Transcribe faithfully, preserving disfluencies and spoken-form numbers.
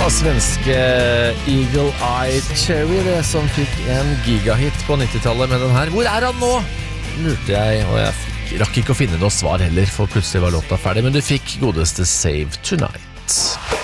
var svenske Eagle Eye Cherry det som fikk en gigahit på nittitallet med den her. Hvor er han nå? Lurte jeg, og jeg fikk, rakk ikke å finne noe svar heller, for plutselig var låta ferdig, men du fikk godeste Save Tonight.